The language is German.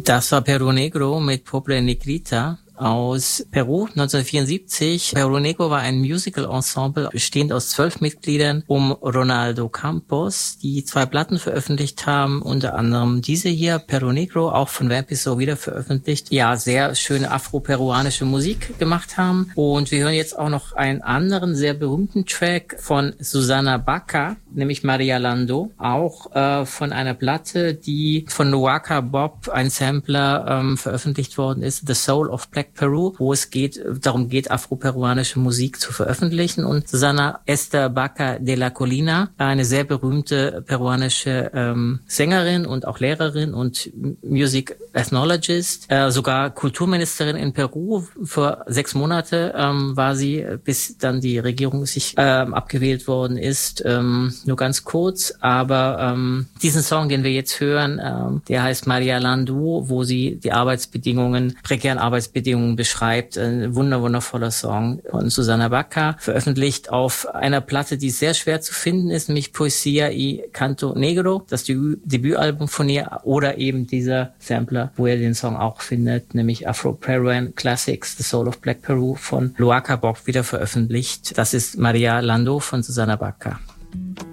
Das war Perú Negro mit Pobre Negrita aus Peru 1974. Perú Negro war ein Musical-Ensemble bestehend aus 12 Mitgliedern um Ronaldo Campos, die 2 Platten veröffentlicht haben, unter anderem diese hier, Perú Negro, auch von Vampiso wieder veröffentlicht. Ja, sehr schöne afro-peruanische Musik gemacht haben. Und wir hören jetzt auch noch einen anderen sehr berühmten Track von Susana Baca, nämlich Maria Landó, auch von einer Platte, die von Luaka Bob, ein Sampler, veröffentlicht worden ist, The Soul of Black Peru, wo es darum geht, afro-peruanische Musik zu veröffentlichen. Und Susana Esther Baca de la Colina, eine sehr berühmte peruanische Sängerin und auch Lehrerin und Music Ethnologist, sogar Kulturministerin in Peru. Für 6 Monate war sie, bis dann die Regierung sich abgewählt worden ist. Nur ganz kurz, aber diesen Song, den wir jetzt hören, der heißt Maria Landó, wo sie die prekären Arbeitsbedingungen beschreibt. Ein wundervoller Song von Susana Baca, veröffentlicht auf einer Platte, die sehr schwer zu finden ist, nämlich Poesía y Canto Negro, das Debütalbum von ihr, oder eben dieser Sampler, wo ihr den Song auch findet, nämlich Afro-Peruan Classics, The Soul of Black Peru von Luaka Bob, wieder veröffentlicht. Das ist Maria Landó von Susana Baca.